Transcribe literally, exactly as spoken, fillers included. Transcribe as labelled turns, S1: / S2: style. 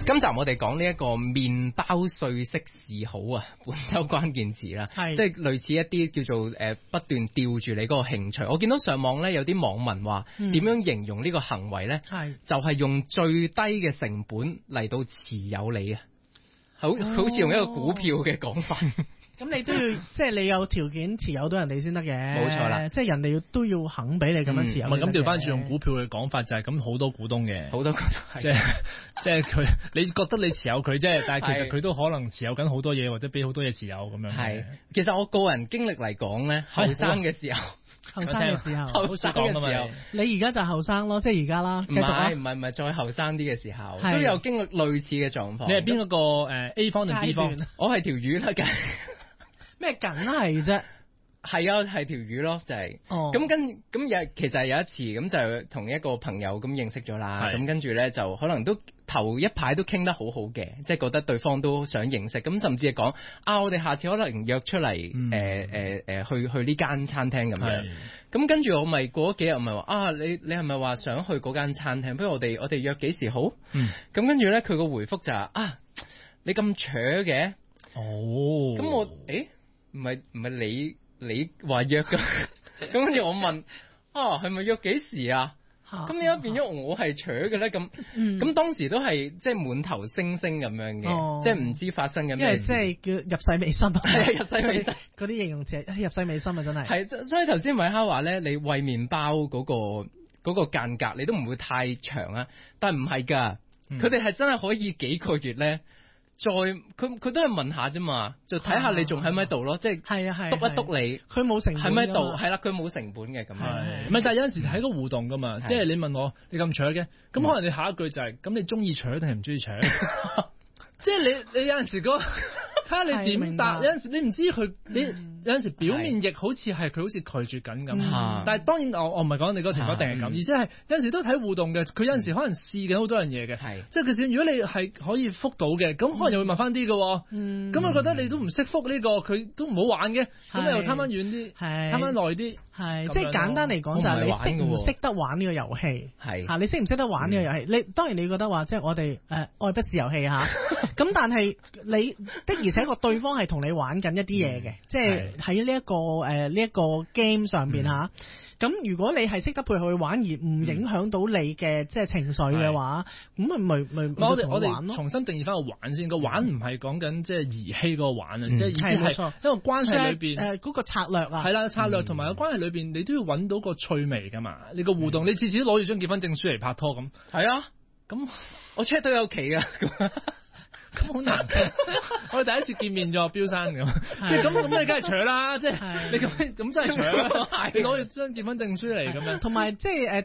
S1: 今集我哋講呢一個麵包碎式示好啊，本周關鍵詞啦，即係類似一啲叫做誒、呃、不斷吊住你嗰個興趣。我見到上網咧有啲網民話點、嗯、樣形容呢個行為咧，就係、是、用最低嘅成本嚟到持有你啊，好好似用一個股票嘅講法。
S2: 咁你都要即係你有條件持有到人哋先得嘅，
S1: 冇錯啦，
S2: 即係人哋都要肯俾你咁樣持有。
S3: 唔係咁調翻轉用股票嘅講法就係咁，好多股東嘅，
S1: 好多股東，
S3: 即係即係佢，你覺得你持有佢啫，但係其實佢都可能持有緊好多嘢，或者俾好多嘢持有咁樣。係，
S1: 其實我個人經歷嚟講咧，後生嘅時候，
S2: 後生嘅時候，
S1: 後生嘅時候，
S2: 你而家就後生咯，即係而家啦。
S1: 唔係唔係唔係，再後生啲嘅時候都有經歷類似嘅狀況。
S3: 你係邊一個誒 A 方定 B 方？
S1: 我係條魚啦，梗係。
S2: 咩梗係啫？
S1: 係啊，係條魚咯，就係、是。哦。咁跟咁有其實係有一次咁就同一個朋友咁認識咗啦。咁跟住咧就可能都頭一排都傾得好好嘅，即係覺得對方都想認識。咁甚至係講啊，我哋下次可能約出嚟誒誒誒去去呢間餐廳咁樣。咁跟住我咪過咗幾日，咪話啊，你你係咪話想去嗰間餐廳？不如我哋我哋約幾時好？嗯。咁跟住咧，佢個回覆就係、是、啊，你咁扯嘅。
S3: 哦。
S1: 咁我誒。唔係唔係你你話約噶，咁跟住我問啊係咪約幾時啊？咁點解變咗我係扯嘅咧？咁咁、嗯、當時都係即係滿頭星星咁樣嘅，哦、即係唔知發生緊咩事。
S2: 因為即係叫入世未深，
S1: 係入世未深
S2: 嗰啲形容詞，入世未深啊！真係
S1: 係，所以頭先米哈話咧，你餵麵包嗰、嗰個嗰、嗰個間隔，你都唔會太長啊。但係唔係㗎，佢哋係真係可以幾個月咧。再佢佢都係問下啫嘛，就睇下你仲喺唔喺度咯，即係
S2: 係啊係
S1: 督一督你，
S2: 佢冇成本
S1: 喺唔喺度，係啦，佢冇成本嘅咁樣，
S3: 唔係，但係有陣時睇個互動噶嘛，即係你問我你咁搶嘅，咁可能你下一句就係、是、咁你中意搶定係唔中意搶？即係你你有陣時嗰睇下你點答，有陣時你唔知佢你有陣時表面亦好似係佢好似拒絕緊咁，嗯、但係當然我我唔係講你嗰個情況一定係咁，嗯、而且係有陣時都睇互動嘅，佢有陣時可能試緊好多樣嘢嘅，嗯、即係其實如果你係可以覆到嘅，咁可能又會問翻啲嘅，咁我、嗯、覺得你都唔識覆呢個，佢都唔好玩嘅，咁又攤翻遠啲，攤翻耐啲，
S2: 係即係簡單嚟講就係你識唔識得玩呢個遊戲，係嚇你識唔識得玩呢個遊戲？你當然你覺得話即係我哋誒愛不是遊戲嚇，咁但係你的而且確對方係同你玩緊一啲嘢嘅，即係喺呢一個誒呢一個 game 上邊嚇。咁、嗯、如果你係識得配合去玩而唔影響到你嘅即係情緒嘅話，咁咪咪咪
S3: 我哋我哋重新定義翻個玩先，個玩唔係講緊即係兒戲嗰個玩啊，即係、嗯、意思係一個關係裏邊
S2: 誒嗰個策略啊，
S3: 係啦策略同埋個關係裏邊，你都要揾到個趣味噶嘛，你個互動，嗯、你次次都攞住張結婚證書嚟拍拖咁，係啊，咁
S1: 我 check 都有期噶。
S3: 咁好難嘅，我哋第一次見面咗，標生咁，咁咁你梗係搶啦，即係你咁咁真係搶啦，你攞住張結婚證書嚟咁樣，
S2: 同埋即係誒